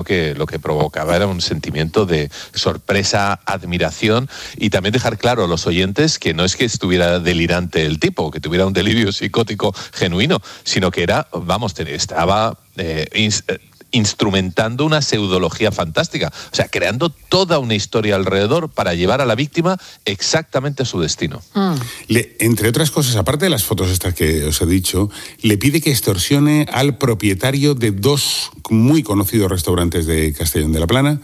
lo que provocaba era un sentimiento de sorpresa, admiración, y también dejar claro a los oyentes que no es que estuviera delirante el tipo, que tuviera un delirio psicótico genuino, sino que estaba instrumentando una pseudología fantástica, o sea, creando toda una historia alrededor para llevar a la víctima exactamente a su destino. Entre otras cosas, aparte de las fotos estas que os he dicho, le pide que extorsione al propietario de 2 muy conocidos restaurantes de Castellón de la Plana.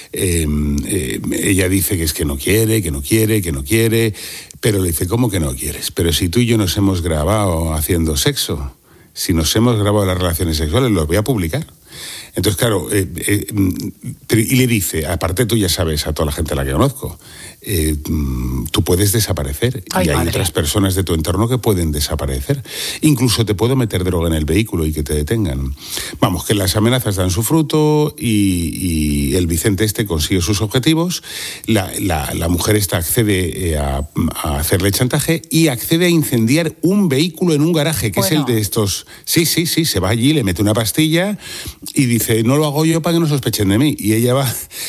Ella dice que es que no quiere, pero le dice, ¿cómo que no quieres? Pero si tú y yo nos hemos grabado haciendo sexo, si nos hemos grabado las relaciones sexuales, los voy a publicar. Entonces, claro, y le dice, aparte tú ya sabes, a toda la gente a la que conozco, tú puedes desaparecer. Ay, y hay otras personas de tu entorno que pueden desaparecer. Incluso te puedo meter droga en el vehículo y que te detengan. Vamos, que las amenazas dan su fruto y el Vicente consigue sus objetivos. La mujer accede a hacerle chantaje y accede a incendiar un vehículo en un garaje, que es el de estos... Sí, se va allí, le mete una pastilla y dice, no lo hago yo para que no sospechen de mí. Y ella va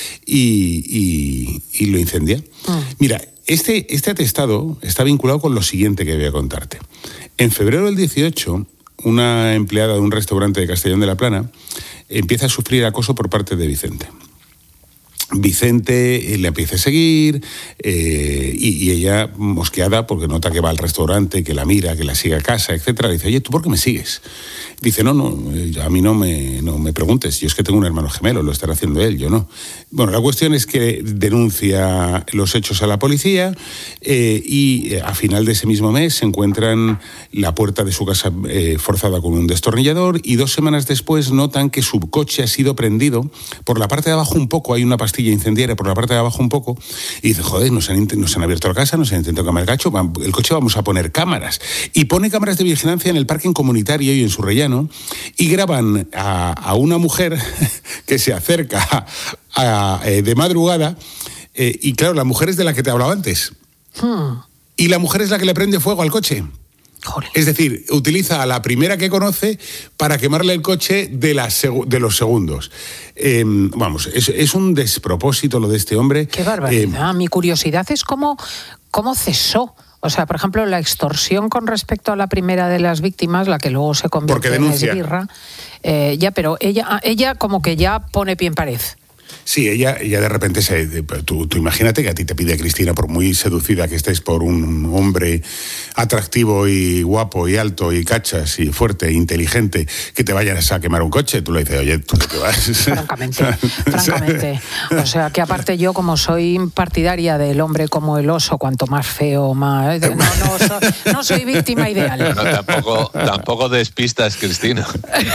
y lo incendia. Mira, este atestado está vinculado con lo siguiente que voy a contarte. En febrero del 18, una empleada de un restaurante de Castellón de la Plana empieza a sufrir acoso por parte de Vicente. Vicente le empieza a seguir y ella, mosqueada, porque nota que va al restaurante, que la mira, que la sigue a casa, etcétera, dice, oye, ¿tú por qué me sigues? Dice, no, a mí no me preguntes, yo es que tengo un hermano gemelo, lo estará haciendo él, yo no. Bueno, la cuestión es que denuncia los hechos a la policía y a final de ese mismo mes se encuentran la puerta de su casa forzada con un destornillador y 2 semanas después notan que su coche ha sido prendido por la parte de abajo un poco, hay una pastilla incendiaria por la parte de abajo un poco, y dice, joder, nos han abierto la casa, nos han intentado quemar el coche, vamos a poner cámaras. Y pone cámaras de vigilancia en el parking comunitario y en Surrellano, y graban a una mujer que se acerca de madrugada, y claro, la mujer es de la que te hablaba antes. Y la mujer es la que le prende fuego al coche. Joder. Es decir, utiliza a la primera que conoce para quemarle el coche de los segundos. Vamos, es un despropósito lo de este hombre. Qué barbaridad. Mi curiosidad es cómo cómo cesó. O sea, por ejemplo, la extorsión con respecto a la primera de las víctimas, la que luego se convierte en esbirra, ya, pero ella como que ya pone pie en pared. Sí, ella de repente tú imagínate que a ti te pide Cristina, por muy seducida que estés por un hombre atractivo y guapo y alto y cachas y fuerte e inteligente, que te vayas a quemar un coche. Tú le dices, oye, ¿tú qué te vas? Francamente. O sea, que aparte yo, como soy partidaria del hombre como el oso, cuanto más feo, más... No soy víctima ideal. No, tampoco despistas, Cristina.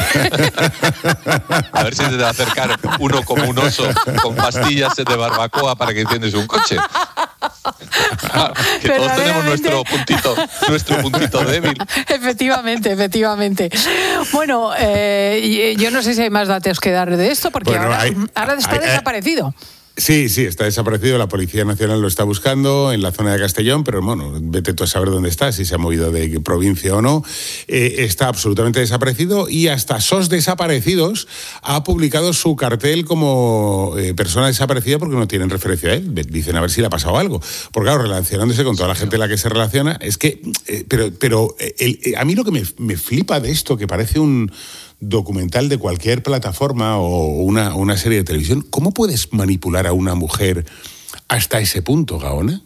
A ver si te va a acercar uno como un oso con pastillas de barbacoa para que enciendes un coche. Claro, que todos tenemos nuestro puntito débil. Efectivamente. Bueno, yo no sé si hay más datos que dar de esto, porque ahora está desaparecido. Sí, está desaparecido. La Policía Nacional lo está buscando en la zona de Castellón, pero bueno, vete tú a saber dónde está, si se ha movido de provincia o no. Está absolutamente desaparecido y hasta SOS Desaparecidos ha publicado su cartel como persona desaparecida porque no tienen referencia a él. Dicen a ver si le ha pasado algo. Porque claro, relacionándose con toda la gente a la que se relaciona, es que... Pero a mí lo que me flipa de esto, que parece un documental de cualquier plataforma o una serie de televisión, ¿cómo puedes manipular a una mujer hasta ese punto, Gaona?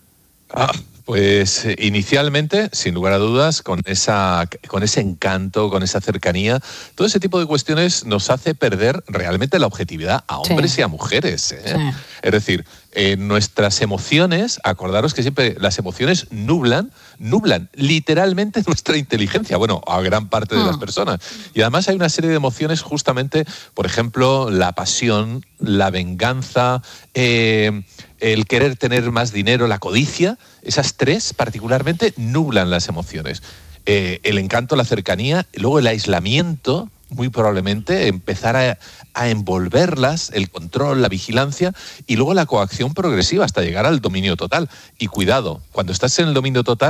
Pues inicialmente, sin lugar a dudas, con ese encanto, con esa cercanía, todo ese tipo de cuestiones nos hace perder realmente la objetividad a hombres y a mujeres. Sí. Es decir, nuestras emociones, acordaros que siempre las emociones nublan literalmente nuestra inteligencia, bueno, a gran parte de las personas. Y además hay una serie de emociones justamente, por ejemplo, la pasión, la venganza, el querer tener más dinero, la codicia. Esas tres particularmente nublan las emociones. El encanto, la cercanía, luego el aislamiento, muy probablemente, empezar a envolverlas, el control, la vigilancia, y luego la coacción progresiva hasta llegar al dominio total. Y cuidado, cuando estás en el dominio total,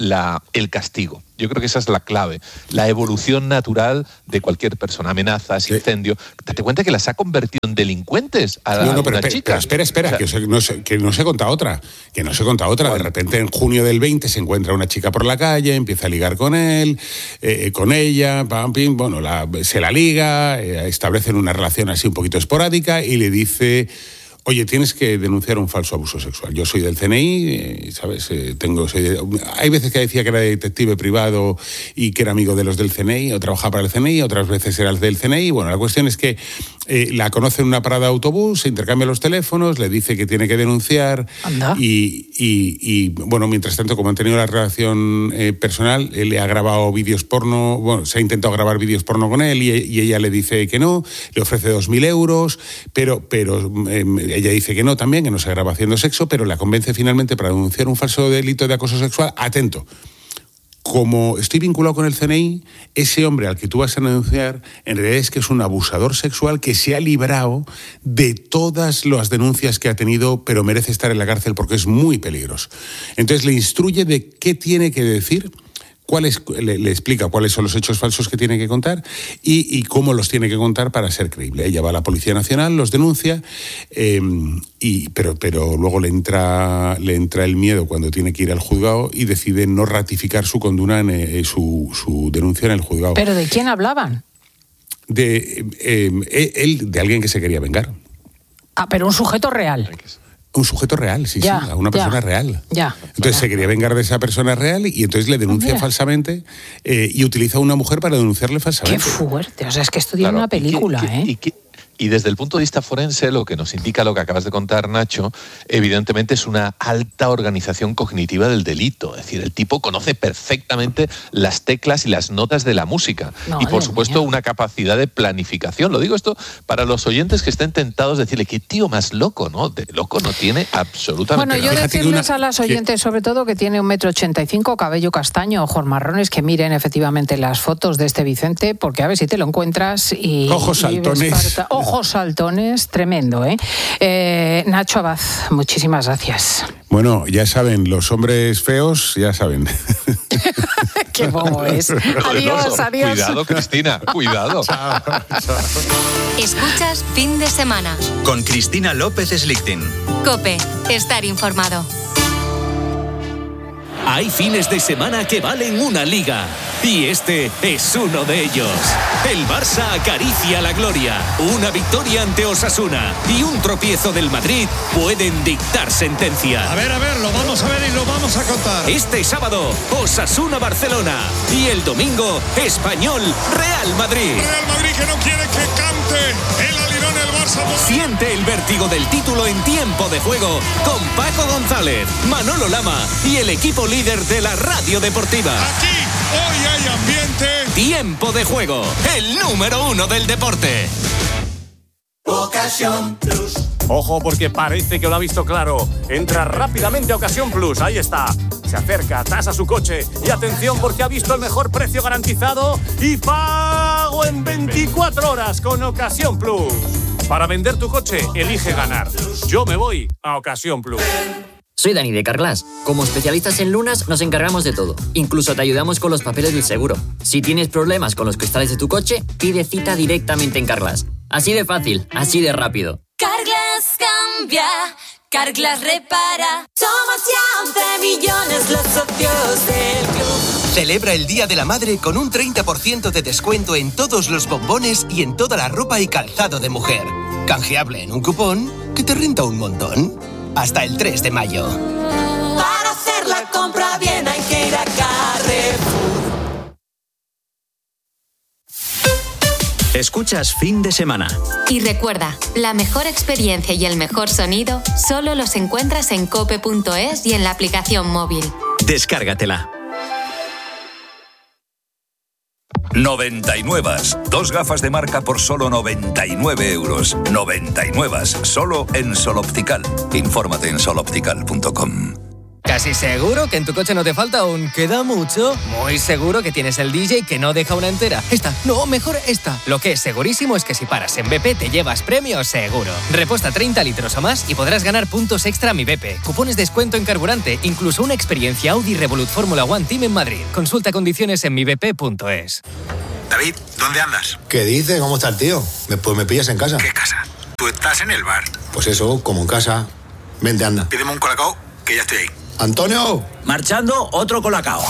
el castigo. Yo creo que esa es la clave, la evolución natural de cualquier persona. Amenazas, incendio. Date cuenta que las ha convertido en delincuentes a una chica. Pero espera, o sea, que no se conta otra. Que no se conta otra. Bueno. De repente, en junio del 20, se encuentra una chica por la calle, empieza a ligar con él, con ella, bueno, se la liga, establecen una relación así un poquito esporádica y le dice: oye, tienes que denunciar un falso abuso sexual. Yo soy del CNI, ¿sabes? Hay veces que decía que era detective privado y que era amigo de los del CNI, o trabajaba para el CNI, otras veces era del CNI. Bueno, la cuestión es que la conoce en una parada de autobús, se intercambia los teléfonos, le dice que tiene que denunciar. Anda. Y bueno, mientras tanto, como han tenido la relación personal, él le ha grabado vídeos porno, bueno, se ha intentado grabar vídeos porno con él y ella le dice que no, le ofrece 2.000 euros, pero ella dice que no también, que no se graba haciendo sexo, pero la convence finalmente para denunciar un falso delito de acoso sexual. Atento. Como estoy vinculado con el CNI, ese hombre al que tú vas a denunciar, en realidad es que es un abusador sexual que se ha librado de todas las denuncias que ha tenido, pero merece estar en la cárcel porque es muy peligroso. Entonces le instruye de qué tiene que decir, le explica cuáles son los hechos falsos que tiene que contar y cómo los tiene que contar para ser creíble. Ella va a la Policía Nacional, los denuncia, pero luego le entra el miedo cuando tiene que ir al juzgado y decide no ratificar su condena, su denuncia en el juzgado. ¿Pero de quién hablaban? De alguien que se quería vengar. Ah, pero un sujeto real. Un sujeto real, sí, a una persona real. Entonces se quería vengar de esa persona real y entonces le denuncia falsamente y utiliza a una mujer para denunciarle falsamente. ¡Qué fuerte! O sea, es que esto tiene una película, Y desde el punto de vista forense, lo que nos indica lo que acabas de contar, Nacho, evidentemente es una alta organización cognitiva del delito. Es decir, el tipo conoce perfectamente las teclas y las notas de la música. Y, por supuesto, una capacidad de planificación. Lo digo esto para los oyentes que estén tentados de decirle, qué tío más loco, ¿no? De loco no tiene absolutamente nada. Bueno, yo decirles a las oyentes, sobre todo, que tiene 1,85 m, cabello castaño, ojos marrones, que miren efectivamente las fotos de este Vicente, porque a ver si te lo encuentras y... Ojos saltones. Ojos saltones, tremendo, ¿eh? Nacho Abad, muchísimas gracias. Bueno, ya saben, los hombres feos, ya saben. Qué bobo es. Adiós. Cuidado, Cristina, cuidado. Chao. Escuchas Fin de Semana. Con Cristina López Slichting. COPE, estar informado. Hay fines de semana que valen una liga. Y este es uno de ellos. El Barça acaricia la gloria. Una victoria ante Osasuna y un tropiezo del Madrid pueden dictar sentencia. A ver, lo vamos a ver y lo vamos a contar. Este sábado, Osasuna-Barcelona. Y el domingo, Español-Real Madrid. Real Madrid que no quiere que cante el alirón el Barça. Siente el vértigo del título en tiempo de juego con Paco González, Manolo Lama y el equipo líder de la radio deportiva. Aquí, hoy hay ambiente. Tiempo de juego, el número 1 del deporte. Ocasión Plus. Ojo, porque parece que lo ha visto claro. Entra rápidamente a Ocasión Plus, ahí está. Se acerca, tasa su coche y atención porque ha visto el mejor precio garantizado y pago en 24 horas con Ocasión Plus. Para vender tu coche, elige ganar. Yo me voy a Ocasión Plus. Soy Dani de Carglass. Como especialistas en lunas nos encargamos de todo. Incluso te ayudamos con los papeles del seguro. Si tienes problemas con los cristales de tu coche, pide cita directamente en Carglass. Así de fácil, así de rápido. Carglass cambia, Carglass repara. Somos ya 11 millones los socios del club. Celebra el Día de la Madre con un 30% de descuento en todos los bombones y en toda la ropa y calzado de mujer. Canjeable en un cupón que te renta un montón. Hasta el 3 de mayo. Para hacer la compra bien hay que ir a Carrefour. Escuchas Fin de Semana. Y recuerda, la mejor experiencia y el mejor sonido solo los encuentras en cope.es y en la aplicación móvil. Descárgatela. 99. 2 gafas de marca por solo 99 euros. 99. Solo en Sol Optical. Infórmate en soloptical.com. Casi seguro que en tu coche no te falta un queda mucho. Muy seguro que tienes el DJ que no deja una entera. Esta, no, mejor esta. Lo que es segurísimo es que si paras en BP te llevas premio seguro. Repuesta 30 litros o más y podrás ganar puntos extra Mi BP. Cupones de descuento en carburante, incluso una experiencia Audi Revolut Fórmula One Team en Madrid. Consulta condiciones en mibp.es. David, ¿dónde andas? ¿Qué dice? ¿Cómo está el tío? Pues me pillas en casa. ¿Qué casa? Tú estás en el bar. Pues eso, como en casa. Vente, anda. Pídeme un colacao, que ya estoy ahí. ¡Antonio! Marchando, otro colacao.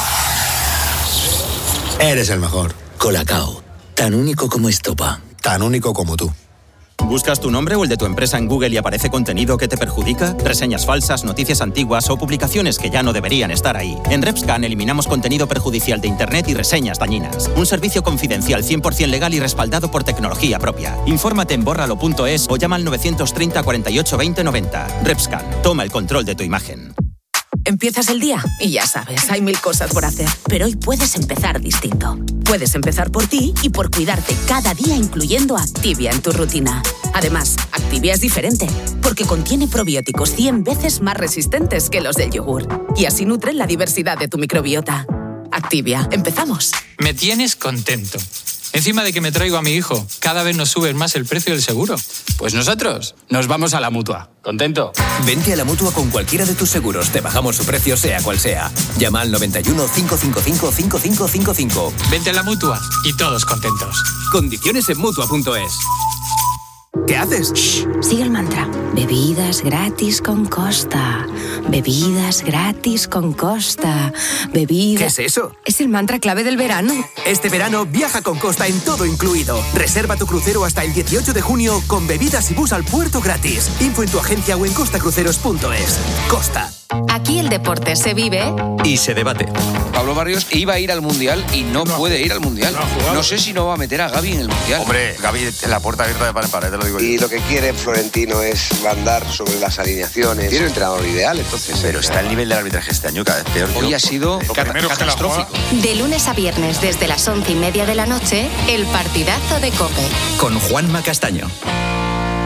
Eres el mejor. Colacao. Tan único como estopa. Tan único como tú. ¿Buscas tu nombre o el de tu empresa en Google y aparece contenido que te perjudica? Reseñas falsas, noticias antiguas o publicaciones que ya no deberían estar ahí. En RepScan eliminamos contenido perjudicial de Internet y reseñas dañinas. Un servicio confidencial 100% legal y respaldado por tecnología propia. Infórmate en bórralo.es o llama al 930 48 20 90. RepScan. Toma el control de tu imagen. Empiezas el día y ya sabes, hay 1000 cosas por hacer. Pero hoy puedes empezar distinto. Puedes empezar por ti y por cuidarte cada día, incluyendo Activia en tu rutina. Además, Activia es diferente, porque contiene probióticos 100 veces más resistentes que los del yogur. Y así nutren la diversidad de tu microbiota. Activia, empezamos. Me tienes contento. Encima de que me traigo a mi hijo, cada vez nos sube más el precio del seguro. Pues nosotros nos vamos a la Mutua. ¿Contento? Vente a la Mutua con cualquiera de tus seguros. Te bajamos su precio sea cual sea. Llama al 91 555 5555. Vente a la Mutua y todos contentos. Condiciones en Mutua.es. ¿Qué haces? Shh, sigue el mantra. Bebidas gratis con Costa. Bebidas gratis con Costa. Bebidas... ¿Qué es eso? Es el mantra clave del verano. Este verano viaja con Costa en todo incluido. Reserva tu crucero hasta el 18 de junio con bebidas y bus al puerto gratis. Info en tu agencia o en costacruceros.es. Costa. Aquí el deporte se vive y se debate. Pablo Barrios iba a ir al Mundial y no puede ir al Mundial. No sé si no va a meter a Gavi en el Mundial. Hombre, Gavi en la puerta abierta de par en par, te lo digo yo. Y lo que quiere Florentino es mandar sobre las alineaciones. Tiene un entrenador ideal, entonces. Pero está el nivel del arbitraje este año cada vez peor. Hoy ha sido catastrófico. De lunes a viernes desde las 11:30 de la noche, el partidazo de COPE. Con Juanma Castaño.